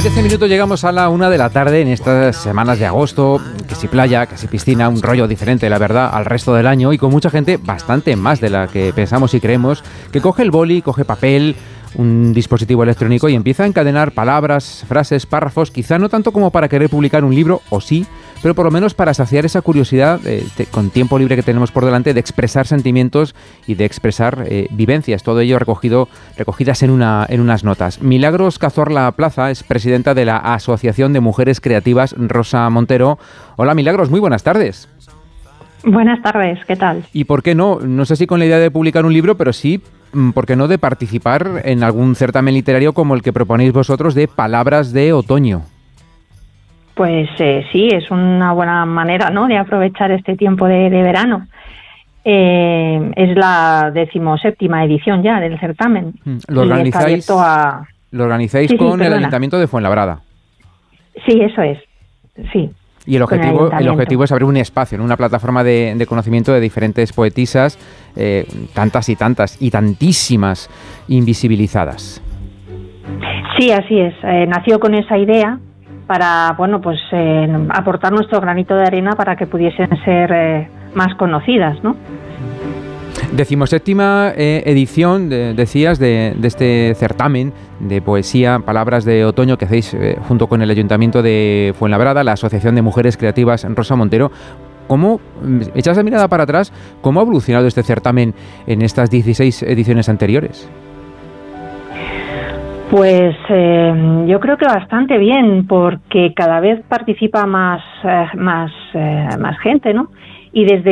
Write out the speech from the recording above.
13 minutos llegamos a la 1 de la tarde en estas semanas de agosto, que si playa, que si piscina, un rollo diferente, la verdad, al resto del año y con mucha gente, bastante más de la que pensamos y creemos, que coge el boli, coge papel, un dispositivo electrónico y empieza a encadenar palabras, frases, párrafos, quizá no tanto como para querer publicar un libro, o sí, pero por lo menos para saciar esa curiosidad con tiempo libre que tenemos por delante de expresar sentimientos y de expresar vivencias, todo ello recogidas en unas notas. Milagros Cazorla Plaza es presidenta de la Asociación de Mujeres Creativas Rosa Montero. Hola Milagros, muy buenas tardes. Buenas tardes, ¿qué tal? ¿Y por qué no? No sé si con la idea de publicar un libro, pero sí, ¿por qué no de participar en algún certamen literario como el que proponéis vosotros de Palabras de Otoño? Pues sí, es una buena manera, ¿no?, de aprovechar este tiempo de verano. Es la 17ª edición ya del certamen. ¿Lo organizáis con el Ayuntamiento de Fuenlabrada? Sí, eso es, sí. Y el objetivo es abrir un espacio, ¿no?, una plataforma de conocimiento de diferentes poetisas, tantas y tantas y tantísimas invisibilizadas. Sí, así es. Nació con esa idea para, bueno, pues aportar nuestro granito de arena para que pudiesen ser más conocidas, ¿no? 17ª edición, decías, de este certamen de poesía, Palabras de Otoño, que hacéis junto con el Ayuntamiento de Fuenlabrada, la Asociación de Mujeres Creativas Rosa Montero. ¿Cómo, echas la mirada para atrás, cómo ha evolucionado este certamen en estas 16 ediciones anteriores? Pues yo creo que bastante bien, porque cada vez participa más gente, ¿no? Y desde